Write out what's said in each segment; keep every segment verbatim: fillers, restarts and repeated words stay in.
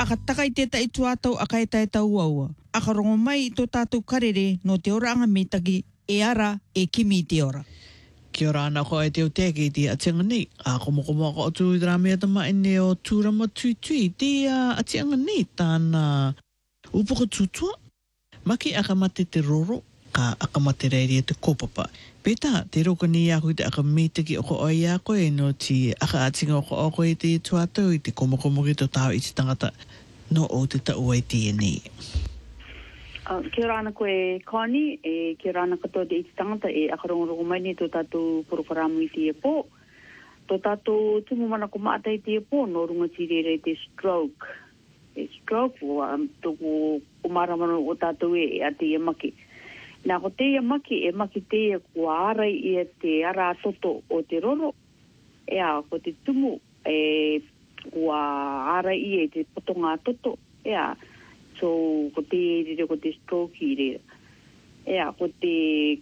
aka takai te tai tuatau a kai tai tau aua. Aka rongo mai i tō tātou karere no te ora anga mitaki e ara e kimi te ora. Kia ora ana ko e te o teke i te atinga ni. A komo komo ako o tū i rā mea tama ene o tūrama tui tui. Te uh, atinga ni tāna upoko tūtua. Maki akamate te roro, ka akamate reiri e te kopapa. Peta, te roka ni ako i te akamitaki o ko oi ako e no ti aka atinga o ko oko i te tuatau i te komo komo ki tō tāo i te tangata no o te tau ai te ni. Uh, kia ora ana koe Connie, e kia ora ana katoa te iti tangata e akarongorongo mai ni tō tātou porokaramu i te e pō. Tō tātou tumu mana ko maata i te e pō, no runga tirere te stroke. E stroke, o um, tōku umaramano o tātou e a te e maki. Nā ko te e maki, e maki te e kua arai i e te ara toto o te roro. E a, ko te tumu e kua arai i e te potonga toto. E a, so ko te rire ko te stroke i rire. E a, ko te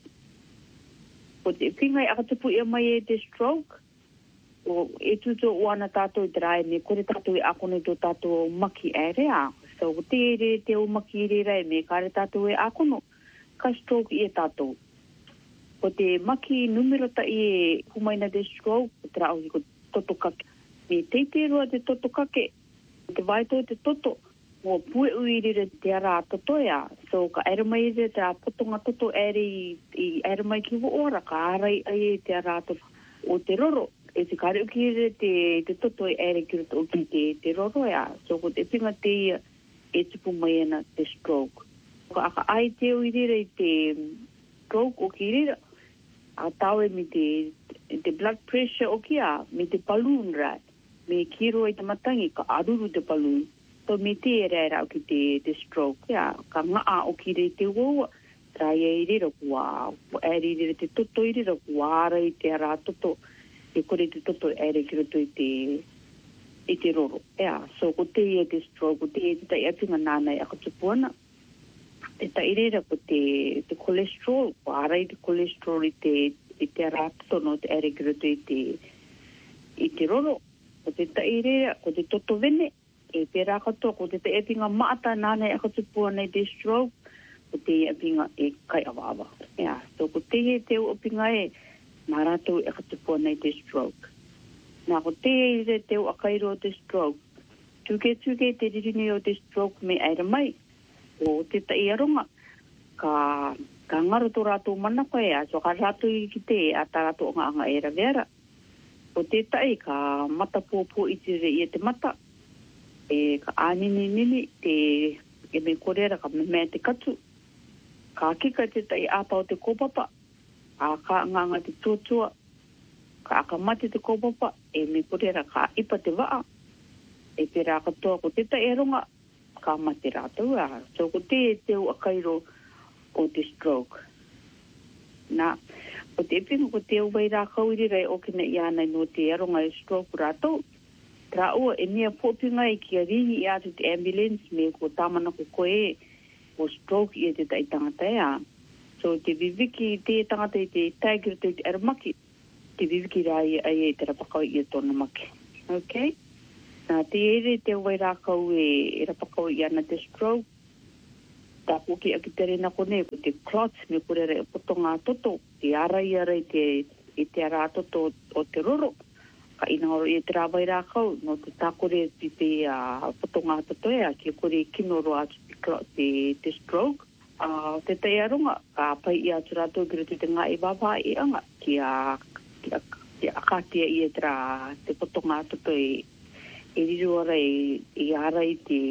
ko te pingai akatupu e mai e te stroke. O e tuto o ana tātou i te rai me kore tātou i akone tō tātou maki e rea. So ko te rire te o maki i rire me kare tātou e akono. Ka stroke i e tātou. Ko te maki numero ta i e kumaina te stroke, ko te rao i ko toto kake. Me teite roa te toto kake, te vaito te toto. Mo pue uirire te ara toto ea. So ka ere mai re te a potonga toto ere i, i ere mai ki ora, ka arai ai te ara toto o te roro. E te kare uki re te, te toto e ere ki roto uki te, te roro ea. So ko te pinga te ia e tupu mai ana te stroke. Ka aka ai te uirire i te stroke o ki rira. A taue mi te, te blood pressure o kia, mi te balloon rai. Me kiro i te matangi, ka aruru te balloon. So me te e reira o ki te, te stroke. Ia, ka ngaa o ki re te uaua. Trai e i rira kua, e rira te toto i rira kua ara i te ara toto. E kore te toto e re ki roto i te, i te roro. Ia, so ko te e te stroke, ko te e te tai atinga nānei a katupuana. Te tai rira ko te, te cholesterol, ko ara i te cholesterol i te, i te ara toto no te e re ki roto i te, i te roro. Ko te tai rira, ko te toto vene. E pera katoa, ko te te epinga maata nānei a katupua nei te stroke, ko te epinga e kai awawa. Ia, so ko te e te epinga e, mā rātou e katupua nei te stroke. Nā ko te e te o akairo o te stroke, tuke tuke te ririni o te stroke me aira mai, o te tai aronga, ka, ka ngaro tō rātou mana koe a, so ka rātou i ki te a tā rātou ngā anga e ra vera. O te tai ka mata pōpō i te re i te mata, e ka ānini nini te e me korera ka me mea te katu. Ka kika te tai āpa o te kōpapa, a ka nganga te tōtua, ka akamate te kōpapa, e me korera ka ipa te waa, e pera katoa ko te tai ronga, ka mate rātou a. So ko te e te o akairo o te stroke. Nā, ko te epinga ko te uwai rā kauirira e okina i ānei no te aronga e stroke rātou, Tra ua e mea pōpinga i kia ringi i atu te ambulance me ko tāmana ko koe o stroke i te tai tangata ea. So te viviki i te tangata i te taigiri te te aramaki, te viviki rā i ai e te rapakau i e tōna maki. Okay? Nā te ere te wai rākau e, e rapakau i ana te stroke, tā koki aki te rena kone ko te clots me korera e potonga toto, te arai arai te, e te ara toto o te roro. Ka ina oro i te rāwai rākau, no te tākore ti te uh, potonga toto ea, ki kore kinoro atu te, te, te stroke. Uh, te tai aronga, ka pai i atu rātou kira te ngā i wāwā i anga, ki a, ki a, ki a akatia i e te rā, te potonga toto e, e riru ara e, e ara i te